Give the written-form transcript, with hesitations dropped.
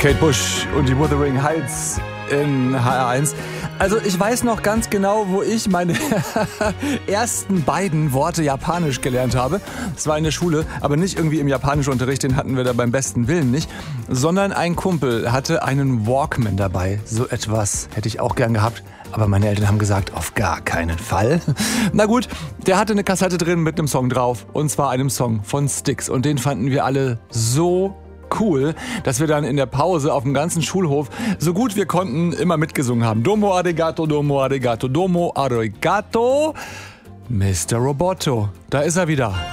Kate Bush und die Wuthering Heights in HR1. Also ich weiß noch ganz genau, wo ich meine ersten beiden Worte Japanisch gelernt habe. Es war in der Schule, aber nicht irgendwie im Japanischunterricht, den hatten wir da beim besten Willen nicht, sondern ein Kumpel hatte einen Walkman dabei. So etwas hätte ich auch gern gehabt, aber meine Eltern haben gesagt, auf gar keinen Fall. Na gut, der hatte eine Kassette drin mit einem Song drauf, und zwar einem Song von Styx, und den fanden wir alle so cool, dass wir dann in der Pause auf dem ganzen Schulhof so gut wir konnten immer mitgesungen haben. Domo arigato, domo arigato, domo arigato, Mr. Roboto. Da ist er wieder.